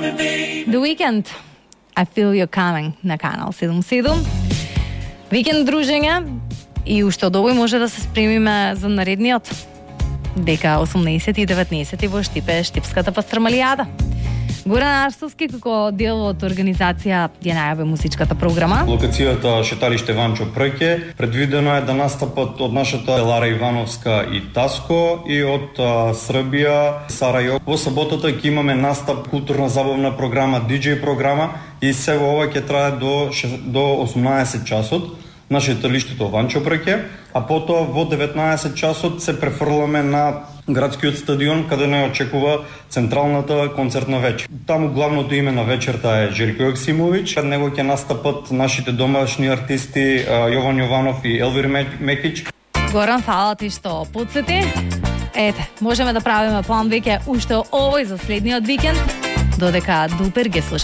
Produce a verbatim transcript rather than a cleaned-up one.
The Weeknd, I Feel You Coming на Канал седум седум. Викенд дружење и уште од овој може да се спремиме за наредниот. Дека осумнаесет и деветнаесет во Штипе Штипската пастрмалијада. Горан Арстовски како дел од организација ја најави музичката програма. Локацијата шеталиште Ванчо Прке, предвидено е да настапат од нашата Лара Ивановска и Таско и од а, Србија Сарајево. Во саботата ќе имаме настап културна забавна програма, диџеј програма и се ова ќе трае до до осумнаесет часот на шеталиштето Ванчо Прке, а потоа во деветнаесет часот се префрламе на градскиот стадион каде не очекува централната концертна вечер. Таму главното име на вечерта е Жерко Јоксимовиќ. Каде него ќе настапат нашите домашни артисти Јован Јованов и Елвир Мекич. Горан, фала ти што подсети. Ете, можеме да правиме план веќе уште овој за следниот викенд, додека Дупер ги слуша